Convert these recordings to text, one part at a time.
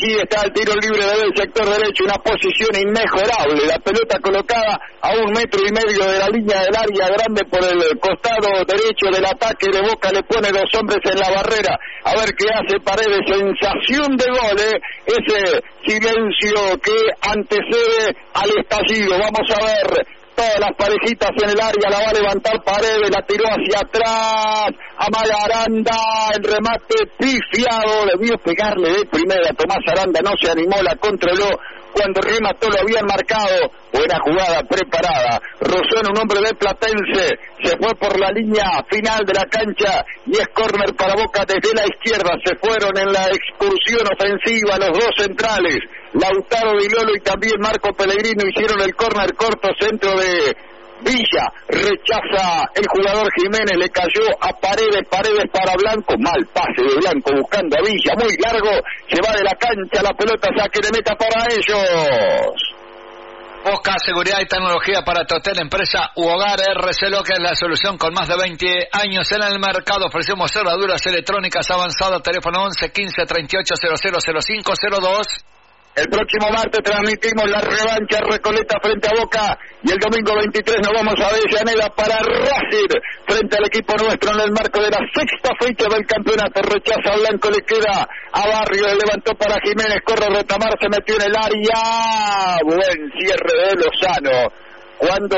Y está el tiro libre del sector derecho, una posición inmejorable. La pelota colocada a 1,5 metros de la línea del área grande por el costado derecho del ataque de Boca. Le pone 2 hombres en la barrera. A ver qué hace Paredes. Sensación de gol, ese silencio que antecede al estallido. Vamos a ver. Todas las parejitas en el área, la va a levantar Paredes, la tiró hacia atrás, amaga Aranda, el remate pifiado, debió pegarle de primera, Tomás Aranda no se animó, la controló, cuando remató lo habían marcado, buena jugada preparada, Rosón, un hombre de Platense, se fue por la línea final de la cancha y es córner para Boca desde la izquierda, se fueron en la excursión ofensiva los 2 centrales, Lautaro Di Lolo y también Marco Pellegrino hicieron el córner corto, centro de Villa, rechaza el jugador Jiménez, le cayó a Paredes para Blanco, mal pase de Blanco buscando a Villa, muy largo, se va de la cancha, la pelota saque de meta para ellos. Busca seguridad y tecnología para tu hotel, empresa u hogar. RC que es la solución con más de 20 años en el mercado. Ofrecemos cerraduras electrónicas avanzadas. Teléfono 11 15 38 0005 02. El próximo martes transmitimos la revancha Recoleta frente a Boca y el domingo 23 nos vamos a Avellaneda para Racing frente al equipo nuestro en el marco de la 6ª fecha del campeonato. Rechaza a Blanco, le queda a Barrio, le levantó para Jiménez, corre Retamar, se metió en el área, buen cierre de Lozano, cuando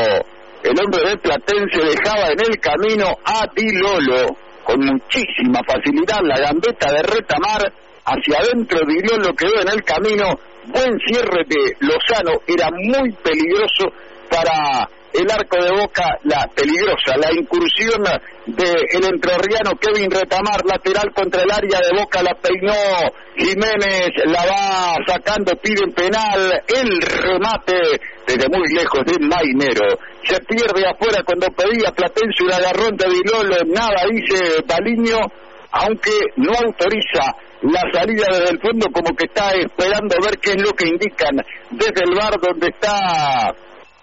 el hombre de Platense dejaba en el camino a Di Lolo con muchísima facilidad, la gambeta de Retamar hacia adentro, Di Lolo quedó en el camino, buen cierre de Lozano, era muy peligroso para el arco de Boca, la incursión del entrerriano Kevin Retamar, lateral contra el área de Boca, la peinó Jiménez, la va sacando, piden penal, el remate desde muy lejos de Mainero, se pierde afuera cuando pedía Platense un agarrón de Di Lolo, nada dice Baliño, aunque no autoriza la salida desde el fondo, como que está esperando ver qué es lo que indican desde el bar donde está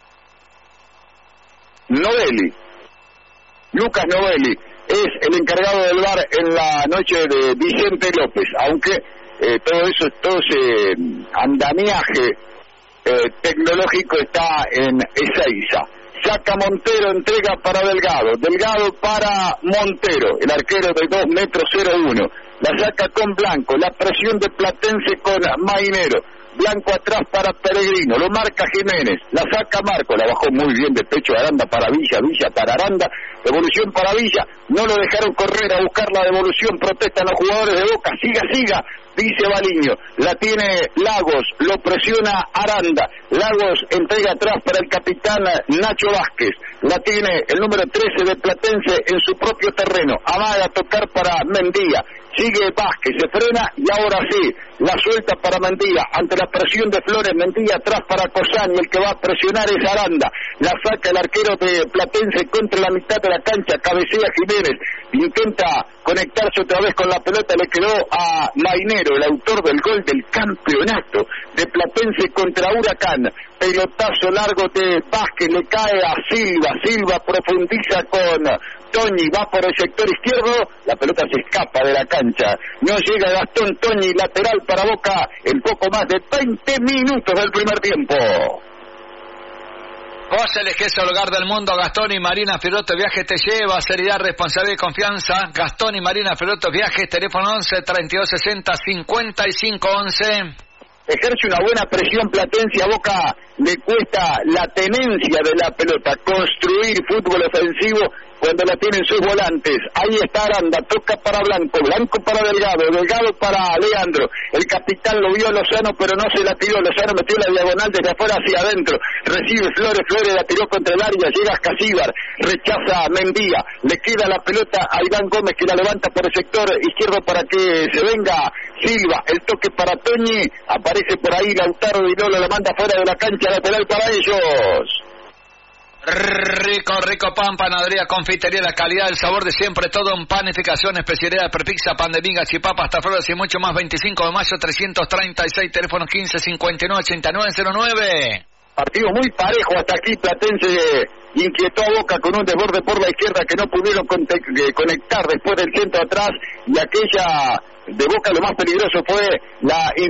Novelli. Lucas Novelli es el encargado del bar en la noche de Vicente López, aunque todo ese andamiaje tecnológico está en Ezeiza. Saca Montero, entrega para Delgado para Montero, el arquero de 2,01 metros, la saca con Blanco, la presión de Platense con Mainero, Blanco atrás para Pellegrino, lo marca Jiménez, la saca Marco, la bajó muy bien de pecho Aranda para Villa, Villa para Aranda, devolución para Villa, no lo dejaron correr a buscar la devolución, protestan los jugadores de Boca, siga, dice Baliño, la tiene Lagos, lo presiona Aranda, Lagos entrega atrás para el capitán Nacho Vázquez, la tiene el número 13 de Platense en su propio terreno, amaga a tocar para Mendía, sigue Vázquez, se frena y ahora sí, la suelta para Mendía, ante la presión de Flores, Mendía atrás para Cosani, el que va a presionar es Aranda, la saca el arquero de Platense contra la mitad de la cancha, cabecea Jiménez, intenta conectarse otra vez con la pelota, le quedó a Mainero, el autor del gol del campeonato de Platense contra Huracán, pelotazo largo de Vázquez, le cae a Silva profundiza con Toñi, va por el sector izquierdo, la pelota se escapa de la cancha, no llega Gastón Toñi, lateral para Boca en poco más de 20 minutos del primer tiempo. Vos elegís el lugar del mundo, Gastón y Marina Fiorotto Viajes te lleva, seriedad, responsabilidad y confianza. Gastón y Marina Fiorotto Viajes, teléfono 11 32 60 55 11. Ejerce una buena presión Platense, a Boca le cuesta la tenencia de la pelota, construir fútbol ofensivo cuando la tienen sus volantes. Ahí está Aranda, toca para Blanco, Blanco para Delgado, Delgado para Leandro, el capitán lo vio Lozano pero no se la tiró, Lozano metió la diagonal desde afuera hacia adentro, recibe Flores la tiró contra el área, llega Casíbar, rechaza a Mendía, le queda la pelota a Iván Gómez que la levanta por el sector izquierdo para que se venga Silva, el toque para Toñi, aparece por ahí Lautaro Di Lolo, la manda fuera de la cancha, lateral para ellos. Rico pan, panadería, confitería, la calidad, el sabor de siempre, todo en panificación, especialidad, prepizza, pan de miga, chipapa, hasta flores y mucho más. 25 de mayo, 336, teléfono 15 59 89 09. Partido muy parejo hasta aquí, Platense inquietó a Boca con un desborde por la izquierda que no pudieron conectar después del centro atrás, y aquella de Boca lo más peligroso fue la